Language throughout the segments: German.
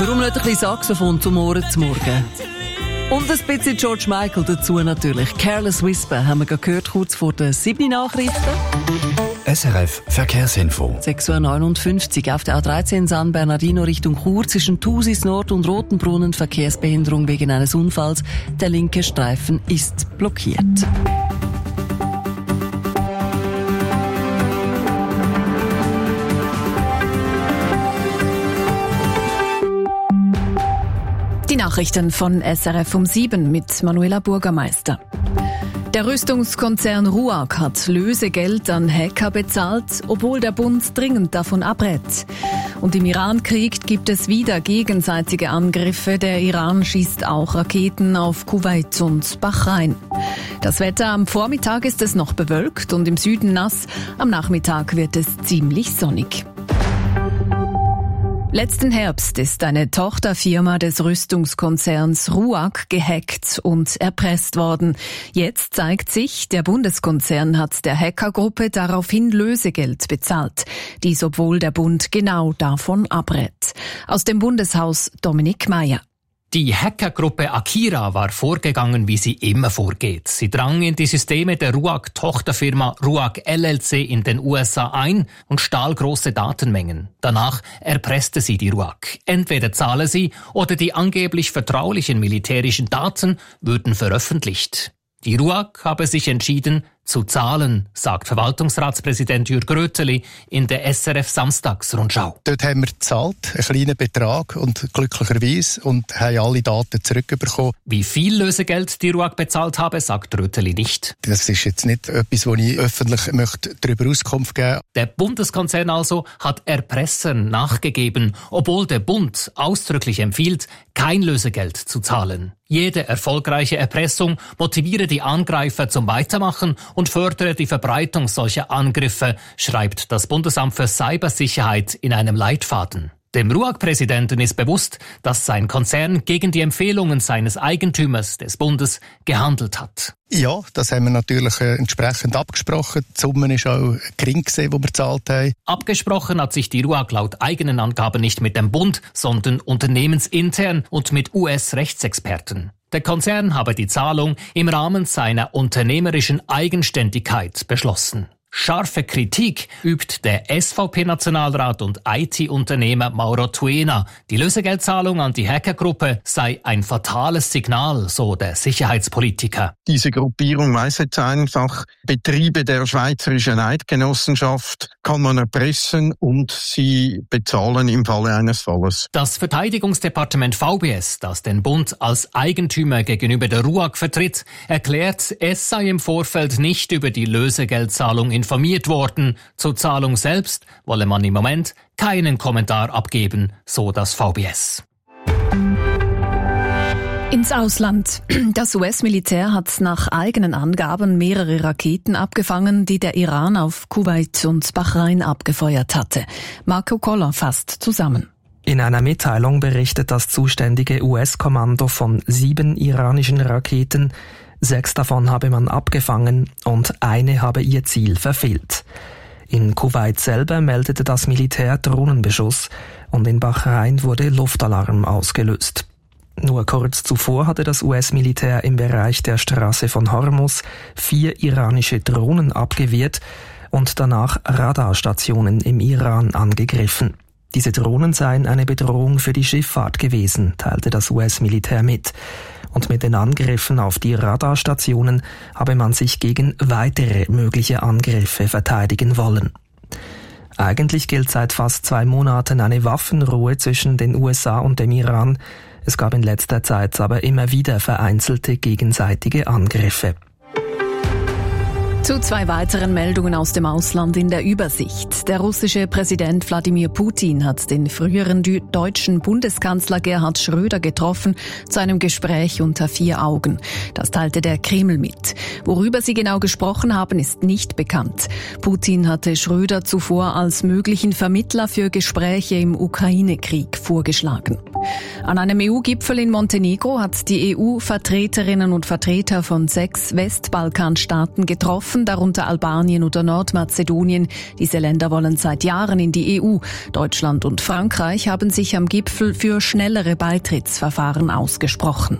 Warum nicht ein bisschen Saxophon zum Morgen? Und ein bisschen George Michael dazu natürlich. Careless Whisper haben wir gerade gehört, kurz vor den 7 Nachrichten. SRF Verkehrsinfo. 6:59 Uhr auf der A13 San Bernardino Richtung Chur zwischen Thusis Nord und Rotenbrunnen Verkehrsbehinderung wegen eines Unfalls. Der linke Streifen ist blockiert. Die Nachrichten von SRF um 7 mit Manuela Burgermeister. Der Rüstungskonzern RUAG hat Lösegeld an Hacker bezahlt, obwohl der Bund dringend davon abrät. Und im Iran-Krieg gibt es wieder gegenseitige Angriffe. Der Iran schießt auch Raketen auf Kuwait und Bahrain. Das Wetter: am Vormittag ist es noch bewölkt und im Süden nass. Am Nachmittag wird es ziemlich sonnig. Letzten Herbst ist eine Tochterfirma des Rüstungskonzerns RUAG gehackt und erpresst worden. Jetzt zeigt sich, der Bundeskonzern hat der Hackergruppe daraufhin Lösegeld bezahlt. Dies, obwohl der Bund genau davon abrät. Aus dem Bundeshaus Dominik Meyer. Die Hackergruppe Akira war vorgegangen, wie sie immer vorgeht. Sie drang in die Systeme der RUAG-Tochterfirma RUAG LLC in den USA ein und stahl große Datenmengen. Danach erpresste sie die RUAG. Entweder zahle sie oder die angeblich vertraulichen militärischen Daten würden veröffentlicht. Die RUAG habe sich entschieden zu zahlen, sagt Verwaltungsratspräsident Jürg Röteli in der SRF Samstagsrundschau. Dort haben wir gezahlt, einen kleinen Betrag und glücklicherweise, und haben alle Daten zurückbekommen. Wie viel Lösegeld die RUAG bezahlt habe, sagt Röteli nicht. Das ist jetzt nicht etwas, wo ich öffentlich möchte darüber Auskunft geben möchte. Der Bundeskonzern also hat Erpressern nachgegeben, obwohl der Bund ausdrücklich empfiehlt, kein Lösegeld zu zahlen. Jede erfolgreiche Erpressung motiviere die Angreifer zum Weitermachen und fördere die Verbreitung solcher Angriffe, schreibt das Bundesamt für Cybersicherheit in einem Leitfaden. Dem RUAG-Präsidenten ist bewusst, dass sein Konzern gegen die Empfehlungen seines Eigentümers, des Bundes, gehandelt hat. Ja, das haben wir natürlich entsprechend abgesprochen. Die Summe ist auch gering gewesen, die wir gezahlt haben. Abgesprochen hat sich die RUAG laut eigenen Angaben nicht mit dem Bund, sondern unternehmensintern und mit US-Rechtsexperten. Der Konzern habe die Zahlung im Rahmen seiner unternehmerischen Eigenständigkeit beschlossen. Scharfe Kritik übt der SVP-Nationalrat und IT-Unternehmer Mauro Tuena. Die Lösegeldzahlung an die Hackergruppe sei ein fatales Signal, so der Sicherheitspolitiker. Diese Gruppierung weiss jetzt einfach, Betriebe der Schweizerischen Eidgenossenschaft kann man erpressen und sie bezahlen im Falle eines Falles. Das Verteidigungsdepartement VBS, das den Bund als Eigentümer gegenüber der RUAG vertritt, erklärt, es sei im Vorfeld nicht über die Lösegeldzahlung informiert worden. Zur Zahlung selbst wolle man im Moment keinen Kommentar abgeben, so das VBS. Ins Ausland. Das US-Militär hat nach eigenen Angaben mehrere Raketen abgefangen, die der Iran auf Kuwait und Bahrain abgefeuert hatte. Marco Koller fasst zusammen. In einer Mitteilung berichtet das zuständige US-Kommando von 7 iranischen Raketen. 6 davon habe man abgefangen und eine habe ihr Ziel verfehlt. In Kuwait selber meldete das Militär Drohnenbeschuss und in Bahrain wurde Luftalarm ausgelöst. Nur kurz zuvor hatte das US-Militär im Bereich der Straße von Hormuz 4 iranische Drohnen abgewehrt und danach Radarstationen im Iran angegriffen. Diese Drohnen seien eine Bedrohung für die Schifffahrt gewesen, teilte das US-Militär mit. Und mit den Angriffen auf die Radarstationen habe man sich gegen weitere mögliche Angriffe verteidigen wollen. Eigentlich gilt seit fast 2 Monaten eine Waffenruhe zwischen den USA und dem Iran. Es gab in letzter Zeit aber immer wieder vereinzelte gegenseitige Angriffe. Zu 2 weiteren Meldungen aus dem Ausland in der Übersicht. Der russische Präsident Wladimir Putin hat den früheren deutschen Bundeskanzler Gerhard Schröder getroffen zu einem Gespräch unter 4 Augen. Das teilte der Kreml mit. Worüber sie genau gesprochen haben, ist nicht bekannt. Putin hatte Schröder zuvor als möglichen Vermittler für Gespräche im Ukraine-Krieg vorgeschlagen. An einem EU-Gipfel in Montenegro hat die EU Vertreterinnen und Vertreter von 6 Westbalkanstaaten getroffen, darunter Albanien oder Nordmazedonien. Diese Länder wollen seit Jahren in die EU. Deutschland und Frankreich haben sich am Gipfel für schnellere Beitrittsverfahren ausgesprochen.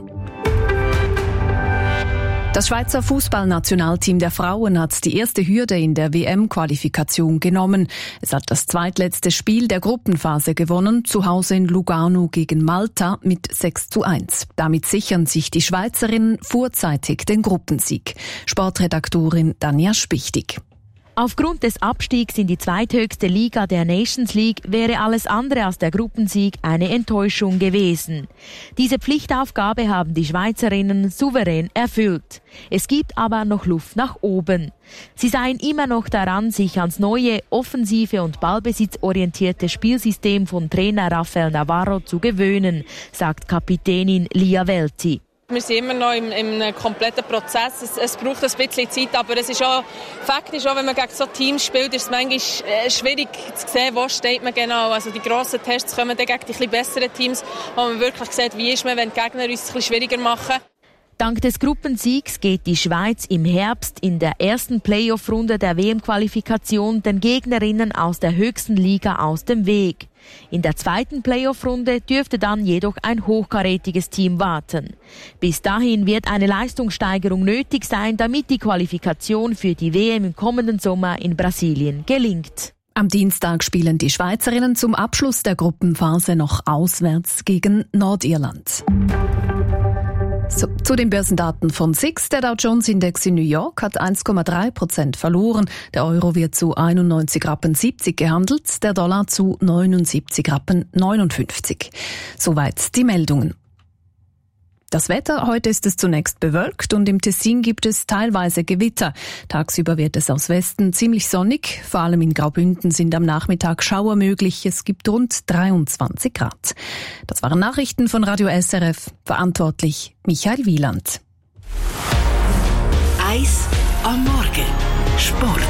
Das Schweizer Fußballnationalteam der Frauen hat die erste Hürde in der WM-Qualifikation genommen. Es hat das zweitletzte Spiel der Gruppenphase gewonnen, zu Hause in Lugano gegen Malta mit 6:1. Damit sichern sich die Schweizerinnen vorzeitig den Gruppensieg. Sportredaktorin Danja Spichtig. Aufgrund des Abstiegs in die zweithöchste Liga der Nations League wäre alles andere als der Gruppensieg eine Enttäuschung gewesen. Diese Pflichtaufgabe haben die Schweizerinnen souverän erfüllt. Es gibt aber noch Luft nach oben. Sie seien immer noch daran, sich ans neue, offensive und ballbesitzorientierte Spielsystem von Trainer Rafael Navarro zu gewöhnen, sagt Kapitänin Lia Welti. Wir sind immer noch im kompletten Prozess. Es braucht ein bisschen Zeit, aber es ist auch, Fakt ist auch, wenn man gegen so Teams spielt, ist es manchmal schwierig zu sehen, wo steht man genau. Also die grossen Tests kommen dann gegen die etwas besseren Teams, wo man wirklich sieht, wie ist man, wenn die Gegner uns es ein bisschen schwieriger machen. Dank des Gruppensiegs geht die Schweiz im Herbst in der ersten Playoff-Runde der WM-Qualifikation den Gegnerinnen aus der höchsten Liga aus dem Weg. In der zweiten Playoff-Runde dürfte dann jedoch ein hochkarätiges Team warten. Bis dahin wird eine Leistungssteigerung nötig sein, damit die Qualifikation für die WM im kommenden Sommer in Brasilien gelingt. Am Dienstag spielen die Schweizerinnen zum Abschluss der Gruppenphase noch auswärts gegen Nordirland. Zu den Börsendaten von SIX. Der Dow Jones Index in New York hat 1,3% verloren. Der Euro wird zu 91,70 Rappen gehandelt, der Dollar zu 79,59 Rappen. Soweit die Meldungen. Das Wetter, heute ist es zunächst bewölkt und im Tessin gibt es teilweise Gewitter. Tagsüber wird es aus Westen ziemlich sonnig. Vor allem in Graubünden sind am Nachmittag Schauer möglich. Es gibt rund 23 Grad. Das waren Nachrichten von Radio SRF. Verantwortlich Michael Wieland. Eis am Morgen. Sport.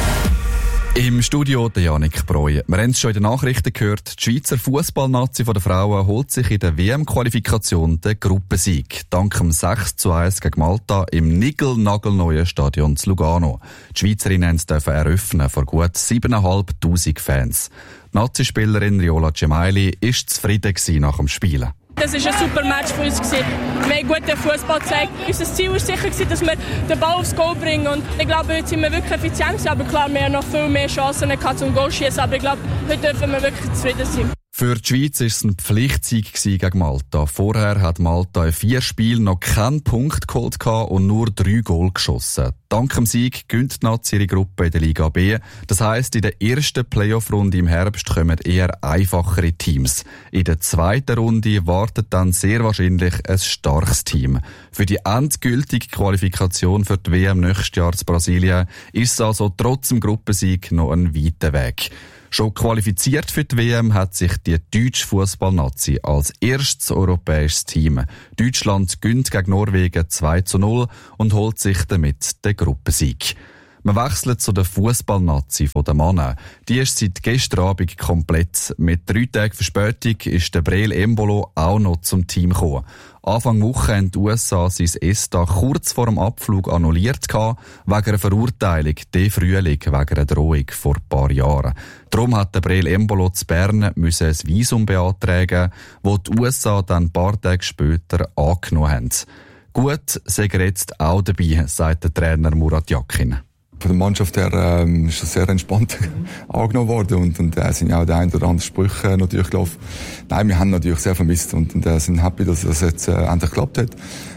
Im Studio der Janik Breuer. Wir haben es schon in den Nachrichten gehört, die Schweizer Fußballnazi der Frauen holt sich in der WM-Qualifikation den Gruppensieg. Dank dem 6:1 gegen Malta im nigelnagelneuen Stadion zu Lugano. Die Schweizerinnen dürfen eröffnen vor gut 7'500 Fans. Die Nazi-Spielerin Riola Gemayli war zufrieden nach dem Spielen. Das war ein super Match für uns. Wir haben guten Fußball gezeigt. Unser Ziel war sicher, dass wir den Ball aufs Goal bringen. Und ich glaube, heute sind wir wirklich effizient. Aber klar, wir haben noch viel mehr Chancen zum Goal schießen. Aber ich glaube, heute dürfen wir wirklich zufrieden sein. Für die Schweiz war es ein Pflichtsieg gegen Malta. Vorher hat Malta in 4 Spielen noch keinen Punkt geholt und nur 3 Goal geschossen. Dank dem Sieg gönnt die Nazi ihre Gruppe in der Liga B. Das heisst, in der ersten Playoff-Runde im Herbst kommen eher einfachere Teams. In der zweiten Runde wartet dann sehr wahrscheinlich ein starkes Team. Für die endgültige Qualifikation für die WM nächstes Jahr in Brasilien ist es also trotz dem Gruppensieg noch ein weiter Weg. Schon qualifiziert für die WM hat sich die deutsche Fußballnazi als erstes europäisches Team. Deutschland gewinnt gegen Norwegen 2:0 und holt sich damit den Gruppensieg. Wir wechseln zu der Fußballnazi der Männer. Die ist seit gestern Abend komplett. Mit 3 Tagen Verspätung ist der Breel Embolo auch noch zum Team gekommen. Anfang Woche haben die USA sein ESTA kurz vor dem Abflug annulliert wegen einer Verurteilung, den Frühling wegen einer Drohung vor ein paar Jahren. Darum hat der Breel Embolo zu Bern ein Visum beantragen, das die USA dann ein paar Tage später angenommen haben. Gut, sei er jetzt auch dabei, sagt der Trainer Murat Yakin. Von der Mannschaft her ist das sehr entspannt angenommen worden und sind ja auch die ein oder anderen Sprüche natürlich gelaufen. Nein, wir haben natürlich sehr vermisst und sind happy, dass das jetzt endlich geklappt hat.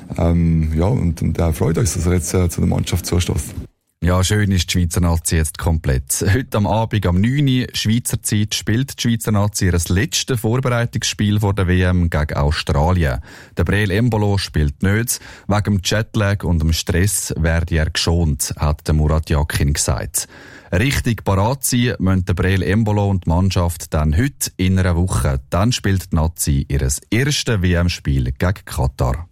Und freut uns, dass er jetzt zu der Mannschaft zustößt. Ja, schön ist die Schweizer Nazi jetzt komplett. Heute am Abend am 9 Uhr Schweizer Zeit spielt die Schweizer Nazi ihr letztes Vorbereitungsspiel vor der WM gegen Australien. Der Breel Embolo spielt nicht. Wegen dem Jetlag und dem Stress werde er geschont, hat der Murat Yakin gesagt. Richtig parat sein müssen der Breel Embolo und die Mannschaft dann heute in einer Woche. Dann spielt die Nazi ihr erstes WM-Spiel gegen Katar.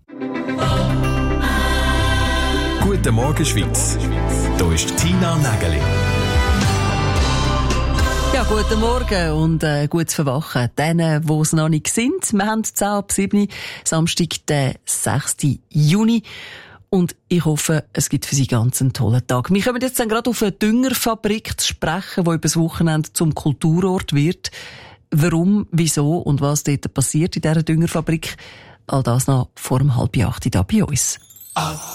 Guten Morgen Schweiz. Hier ist Tina Nägeli. Ja, guten Morgen und gutes Verwachen denen, die es noch nicht sind. Wir haben 10:07, Samstag, den 6. Juni. Und ich hoffe, es gibt für Sie ganz einen tollen Tag. Wir kommen jetzt dann gerade auf eine Düngerfabrik zu sprechen, die übers Wochenende zum Kulturort wird. Warum, wieso und was dort passiert in dieser Düngerfabrik, all das noch vor 7:30 da bei uns.